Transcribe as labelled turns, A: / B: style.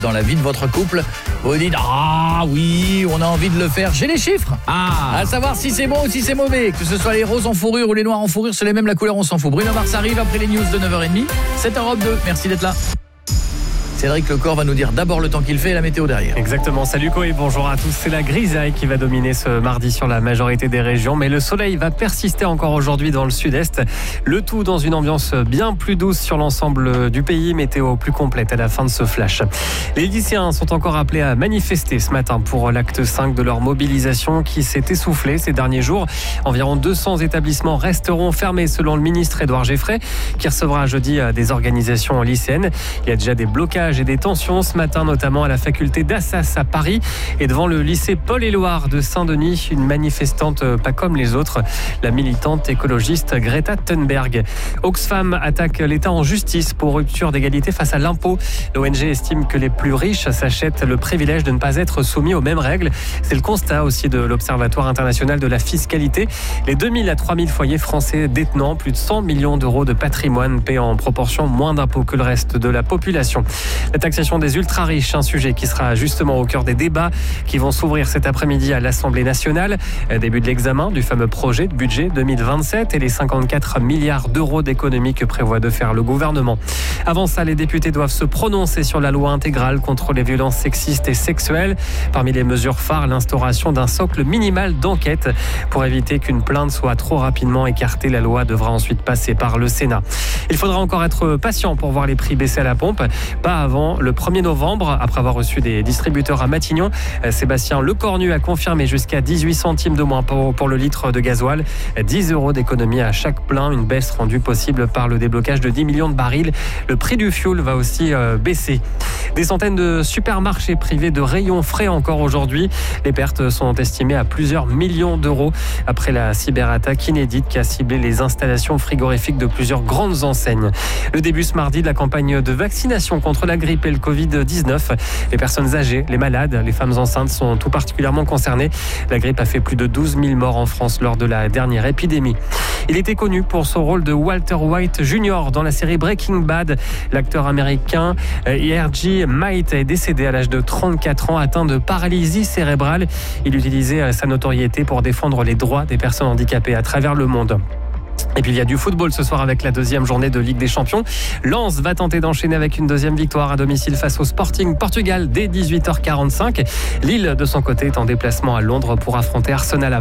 A: dans la vie de votre couple. Vous dites, ah oui, on a envie de le faire. J'ai les chiffres. À savoir si c'est bon ou si c'est mauvais. Que ce soit les roses en fourrure ou les noirs en fourrure, c'est les mêmes, la couleur, on s'en fout. Bruno Mars arrive après les news de 9h30. 7h02. Merci d'être là. Cédric Lecor va nous dire d'abord le temps qu'il fait et la météo derrière.
B: Exactement, salut Co et bonjour à tous. C'est la grisaille qui va dominer ce mardi sur la majorité des régions, mais le soleil va persister encore aujourd'hui dans le sud-est. Le tout dans une ambiance bien plus douce sur l'ensemble du pays, météo plus complète à la fin de ce flash. Les lycéens sont encore appelés à manifester ce matin pour l'acte 5 de leur mobilisation qui s'est essoufflée ces derniers jours. Environ 200 établissements resteront fermés selon le ministre Édouard Geffray qui recevra jeudi des organisations lycéennes. Il y a déjà des blocages et des tensions ce matin, notamment à la faculté d'Assas à Paris et devant le lycée Paul-Éluard de Saint-Denis, une manifestante pas comme les autres, la militante écologiste Greta Thunberg. Oxfam attaque l'État en justice pour rupture d'égalité face à l'impôt. L'ONG estime que les plus riches s'achètent le privilège de ne pas être soumis aux mêmes règles. C'est le constat aussi de l'Observatoire international de la fiscalité. Les 2000 à 3000 foyers français détenant plus de 100 millions d'euros de patrimoine paient en proportion moins d'impôts que le reste de la population. La taxation des ultra-riches, un sujet qui sera justement au cœur des débats qui vont s'ouvrir cet après-midi à l'Assemblée nationale. Début de l'examen du fameux projet de budget 2027 et les 54 milliards d'euros d'économies que prévoit de faire le gouvernement. Avant ça, les députés doivent se prononcer sur la loi intégrale contre les violences sexistes et sexuelles. Parmi les mesures phares, l'instauration d'un socle minimal d'enquête pour éviter qu'une plainte soit trop rapidement écartée. La loi devra ensuite passer par le Sénat. Il faudra encore être patient pour voir les prix baisser à la pompe. Pas avant le 1er novembre, après avoir reçu des distributeurs à Matignon. Sébastien Lecornu a confirmé jusqu'à 18 centimes de moins pour le litre de gasoil. 10 € d'économie à chaque plein, une baisse rendue possible par le déblocage de 10 millions de barils. Le prix du fioul va aussi baisser. Des centaines de supermarchés privés de rayons frais encore aujourd'hui. Les pertes sont estimées à plusieurs millions d'euros après la cyberattaque inédite qui a ciblé les installations frigorifiques de plusieurs grandes enseignes. Le début ce mardi de la campagne de vaccination contre la grippe et le Covid-19. Les personnes âgées, les malades, les femmes enceintes sont tout particulièrement concernées. La grippe a fait plus de 12 000 morts en France lors de la dernière épidémie. Il était connu pour son rôle de Walter White Jr. dans la série Breaking Bad. L'acteur américain R.J. Might est décédé à l'âge de 34 ans, atteint de paralysie cérébrale. Il utilisait sa notoriété pour défendre les droits des personnes handicapées à travers le monde. Et puis il y a du football ce soir avec la deuxième journée de Ligue des Champions. Lens va tenter d'enchaîner avec une deuxième victoire à domicile face au Sporting Portugal dès 18h45. Lille de son côté est en déplacement à Londres pour affronter Arsenal.